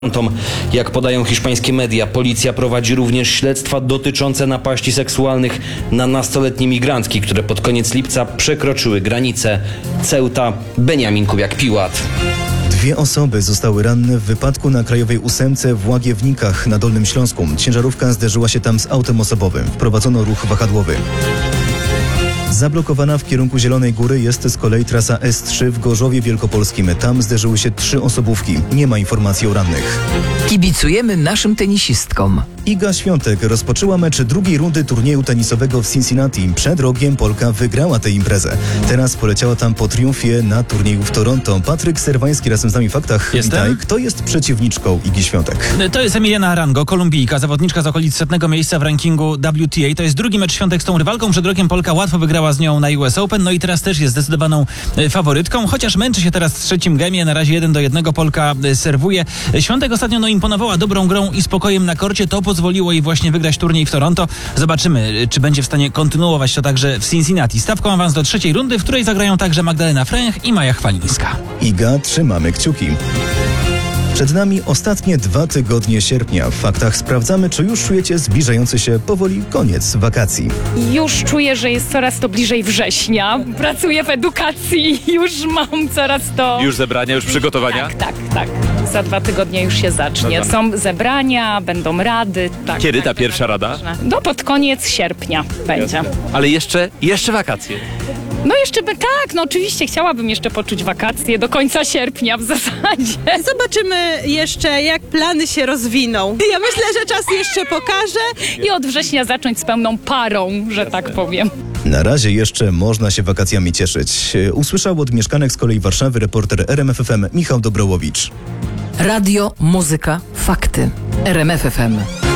Jak podają hiszpańskie media, policja prowadzi również śledztwa dotyczące napaści seksualnych na nastoletnie migrantki, które pod koniec lipca przekroczyły granicę. Ceuta, Beniamin Kubiak-Piłat. 2 osoby zostały ranne w wypadku na Krajowej 8 w Łagiewnikach na Dolnym Śląsku. Ciężarówka zderzyła się tam z autem osobowym. Wprowadzono ruch wahadłowy. Zablokowana w kierunku Zielonej Góry jest z kolei trasa S3 w Gorzowie Wielkopolskim. Tam zderzyły się 3 osobówki. Nie ma informacji o rannych. Kibicujemy naszym tenisistkom. Iga Świątek rozpoczęła mecz drugiej rundy turnieju tenisowego w Cincinnati. Przed rokiem Polka wygrała tę imprezę. Teraz poleciała tam po triumfie na turnieju w Toronto. Patryk Serwański razem z nami w Faktach. Witaj. Kto jest przeciwniczką Igi Świątek? To jest Emiliana Arango, Kolumbijka, zawodniczka z okolic 100 miejsca w rankingu WTA. To jest drugi mecz Świątek z tą rywalką. Przed rokiem Polka łatwo wygrała z nią na US Open, no i teraz też jest zdecydowaną faworytką, chociaż męczy się teraz w trzecim gemie. Na razie 1-1 Polka serwuje. Świątek ostatnio imponowała dobrą grą i spokojem na korcie. To pozwoliło jej właśnie wygrać turniej w Toronto. Zobaczymy, czy będzie w stanie kontynuować to także w Cincinnati. Stawką awans do trzeciej rundy, w której zagrają także Magdalena Fręch i Maja Chwalińska. Iga, trzymamy kciuki. Przed nami ostatnie 2 tygodnie sierpnia. W Faktach sprawdzamy, czy już czujecie zbliżający się powoli koniec wakacji. Już czuję, że jest coraz to bliżej września. Pracuję w edukacji i już mam coraz to... Już zebrania, już przygotowania? Tak. Za 2 tygodnie już się zacznie. Są zebrania, będą rady. Tak, Kiedy ta pierwsza rada? No pod koniec sierpnia będzie. Ale jeszcze wakacje. No jeszcze oczywiście chciałabym jeszcze poczuć wakacje do końca sierpnia w zasadzie. Zobaczymy jeszcze, jak plany się rozwiną. Ja myślę, że czas jeszcze pokaże. I od września zacząć z pełną parą, że tak powiem. Na razie jeszcze można się wakacjami cieszyć. Usłyszał od mieszkanek z kolei Warszawy reporter RMF FM Michał Dobrołowicz. Radio, muzyka, fakty. RMF FM.